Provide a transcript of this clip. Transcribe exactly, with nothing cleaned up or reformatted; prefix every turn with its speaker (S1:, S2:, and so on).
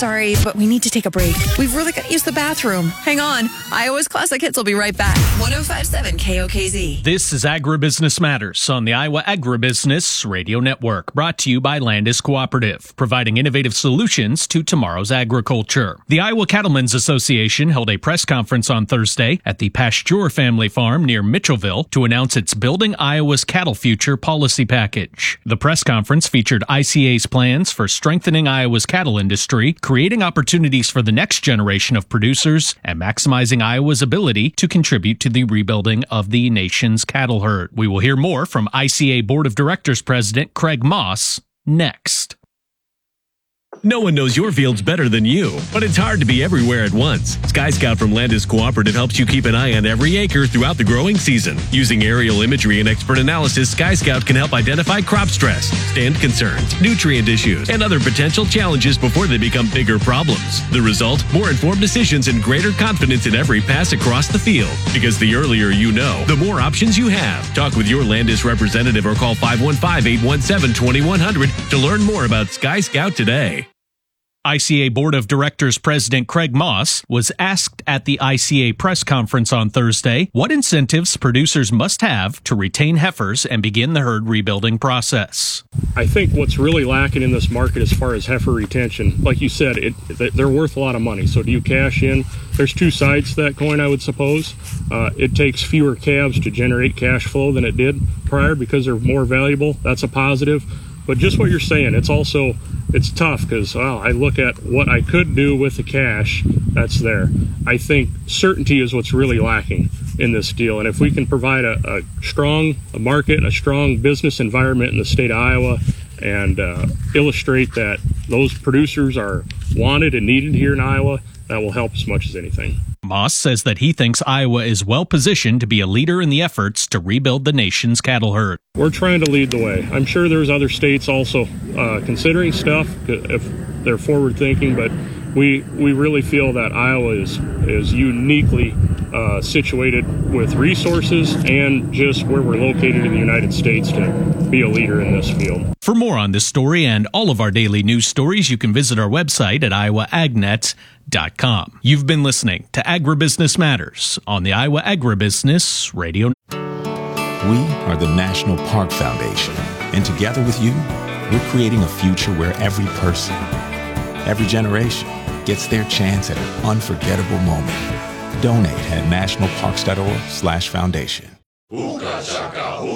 S1: Sorry, but we need to take a break. We've really got to use the bathroom. Hang on. Iowa's Classic Hits will be right back. one oh five point seven K O K Z.
S2: This is Agribusiness Matters on the Iowa Agribusiness Radio Network, brought to you by Landis Cooperative, providing innovative solutions to tomorrow's agriculture. The Iowa Cattlemen's Association held a press conference on Thursday at the Pasteur family farm near Mitchellville to announce its Building Iowa's Cattle Future policy package. The press conference featured I C A's plans for strengthening Iowa's cattle industry, creating opportunities for the next generation of producers, and maximizing Iowa's ability to contribute to the rebuilding of the nation's cattle herd. We will hear more from I C A Board of Directors President Craig Moss next.
S3: No one knows your fields better than you, but it's hard to be everywhere at once. Sky Scout from Landis Cooperative helps you keep an eye on every acre throughout the growing season. Using aerial imagery and expert analysis, Sky Scout can help identify crop stress, stand concerns, nutrient issues, and other potential challenges before they become bigger problems. The result? More informed decisions and greater confidence in every pass across the field. Because the earlier you know, the more options you have. Talk with your Landis representative or call five one five, eight one seven, two one zero zero to learn more about Sky Scout today.
S2: I C A Board of Directors President Craig Moss was asked at the I C A press conference on Thursday what incentives producers must have to retain heifers and begin the herd rebuilding process.
S4: I think what's really lacking in this market as far as heifer retention, like you said, it, they're worth a lot of money. So do you cash in? There's two sides to that coin, I would suppose. Uh, it takes fewer calves to generate cash flow than it did prior because they're more valuable. That's a positive. But just what you're saying, it's also, it's tough because, well, I look at what I could do with the cash that's there. I think certainty is what's really lacking in this deal. And if we can provide a, a strong market, a strong business environment in the state of Iowa, and uh, illustrate that those producers are wanted and needed here in Iowa, that will help as much as anything.
S2: Moss says that he thinks Iowa is well positioned to be a leader in the efforts to rebuild the nation's cattle herd.
S4: We're trying to lead the way. I'm sure there's other states also uh, considering stuff if they're forward thinking, but we we really feel that Iowa is is uniquely uh, situated with resources and just where we're located in the United States to be a leader in this field.
S2: For more on this story and all of our daily news stories, you can visit our website at iowa agnet dot com. You've been listening to Agribusiness Matters on the Iowa Agribusiness Radio.
S5: We are the National Park Foundation, and together with you, we're creating a future where every person, every generation, gets their chance at an unforgettable moment. Donate at national parks dot org slash foundation.